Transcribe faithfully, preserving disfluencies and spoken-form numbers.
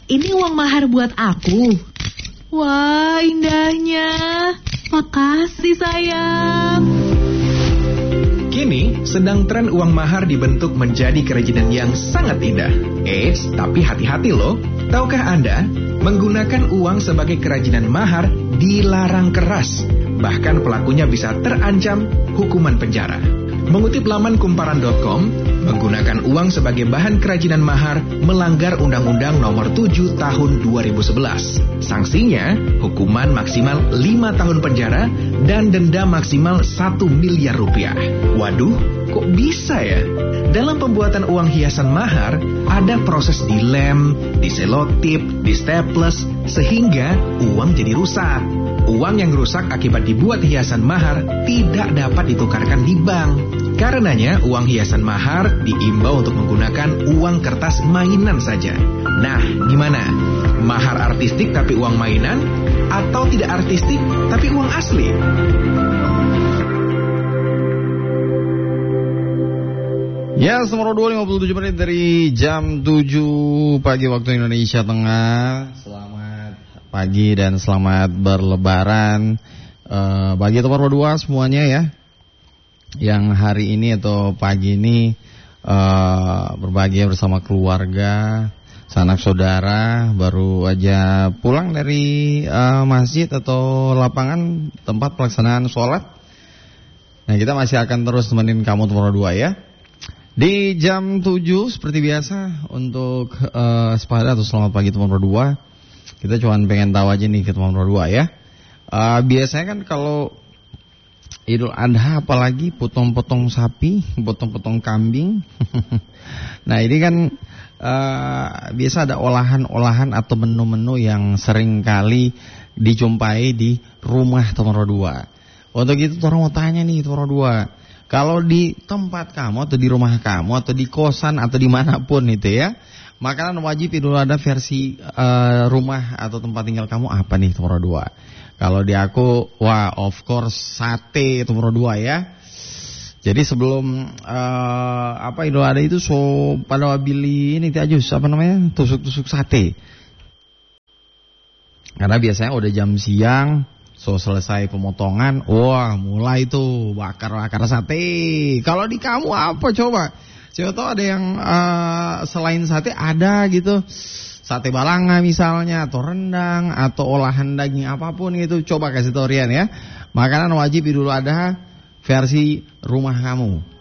ini uang mahar buat aku. Wah, indahnya. Makasih sayang. Kini sedang tren uang mahar dibentuk menjadi kerajinan yang sangat indah. Eits, tapi hati-hati loh. Tahukah Anda, menggunakan uang sebagai kerajinan mahar dilarang keras. Bahkan pelakunya bisa terancam hukuman penjara. Mengutip laman kumparan dot com, menggunakan uang sebagai bahan kerajinan mahar melanggar Undang-Undang Nomor tujuh Tahun dua ribu sebelas. Sanksinya, hukuman maksimal lima tahun penjara dan denda maksimal satu miliar rupiah. Waduh, kok bisa ya? Dalam pembuatan uang hiasan mahar, ada proses dilem, diselotip, distaples, sehingga uang jadi rusak. Uang yang rusak akibat dibuat hiasan mahar tidak dapat ditukarkan di bank. Karenanya, uang hiasan mahar diimbau untuk menggunakan uang kertas mainan saja. Nah, gimana? Mahar artistik tapi uang mainan? Atau tidak artistik tapi uang asli? Ya, nomor dua lima puluh tujuh menit dari jam tujuh pagi waktu Indonesia Tengah. Selamat pagi dan selamat berlebaran uh, bagi nomor dua semuanya ya. Yang hari ini atau pagi ini uh, berbahagia bersama keluarga, sanak saudara, baru aja pulang dari uh, masjid atau lapangan tempat pelaksanaan sholat. Nah, kita masih akan terus temenin kamu nomor dua ya. Di jam tujuh seperti biasa untuk uh, sepada atau selamat pagi nomor dua. Kita cuma pengen tahu aja nih ke nomor dua ya. Uh, biasanya kan kalau Idul Adha apalagi potong-potong sapi, potong-potong kambing. Nah, ini kan uh, biasa ada olahan-olahan atau menu-menu yang sering kali dijumpai di rumah nomor dua. Untuk itu orang mau tanya nih nomor dua. Kalau di tempat kamu atau di rumah kamu atau di kosan atau dimanapun itu ya, makanan wajib Idul Adha versi uh, rumah atau tempat tinggal kamu apa nih nomor dua? Kalau di aku, wah of course sate itu nomor dua ya. Jadi sebelum uh, apa Idul Adha itu so pada beli ini aja apa namanya tusuk-tusuk sate. Karena biasanya udah jam siang, so selesai pemotongan, wah mulai tuh bakar-bakar sate. Kalau di kamu apa coba? Siapa tahu ada yang uh, selain sate ada gitu. Sate balanga misalnya, atau rendang, atau olahan daging apapun itu. Coba kasih tau Rian ya. Makanan wajib Idul Adha versi rumah kamu.